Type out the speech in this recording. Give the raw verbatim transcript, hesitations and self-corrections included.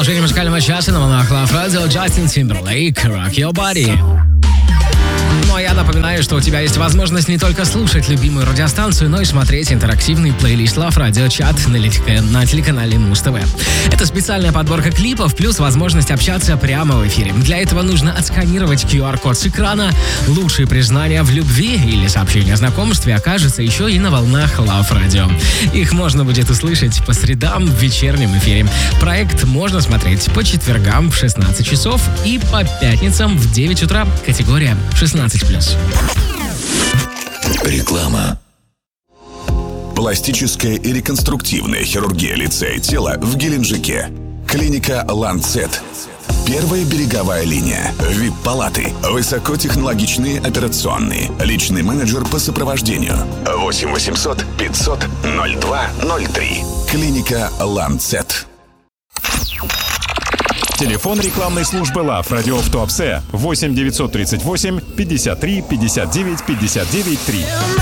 Продолжение музыкального часа на волнах Love Radio. Джастин Тимберлейк, Rock Your Body. Ну а я напоминаю, что у тебя есть возможность не только слушать любимую радиостанцию, но и смотреть интерактивный плейлист Love Radio Chat на, на телеканале Муз-ТВ. Это специальная подборка клипов, плюс возможность общаться прямо в эфире. Для этого нужно отсканировать ку ар-код с экрана. Лучшие признания в любви или сообщения о знакомстве окажутся еще и на волнах Love Radio. Их можно будет услышать по средам в вечернем эфире. Проект можно смотреть по четвергам в шестнадцать часов и по пятницам в девять утра. Категория шестнадцать плюс. Реклама. Пластическая и реконструктивная хирургия лица и тела в Геленджике. Клиника Ланцет. Первая береговая линия. ви ай пи-палаты. Высокотехнологичные операционные. Личный менеджер по сопровождению. восемь восемьсот пятьсот ноль два ноль три. Клиника Ланцет. Телефон рекламной службы Love Radio в Туапсе восемь девятьсот тридцать восемь пятьдесят три пятьдесят девять пятьдесят девять три.